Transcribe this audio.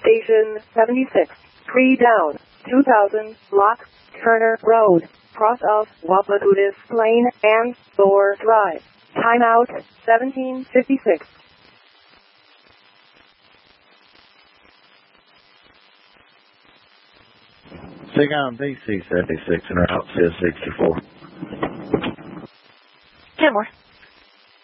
Station 76, 3 down, 2000, block, Turner Road, cross of Wapatutis Lane and Thor Drive. Timeout, 1756. Sig on DC 76 and route says 64. Kenmore.